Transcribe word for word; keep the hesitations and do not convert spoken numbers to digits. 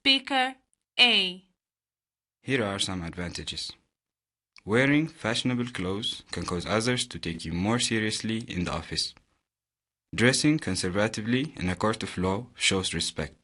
Speaker A. Here are some advantages. Wearing fashionable clothes can cause others to take you more seriously in the office. Dressing conservatively in a court of law shows respect.